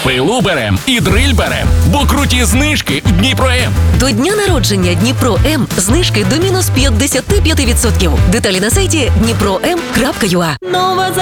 Пилу берем і дриль берем, бо круті знижки в Дніпро-М. До дня народження Дніпро М знижки до мінус 55%. Деталі на сайті dnipro.m.ua. Нова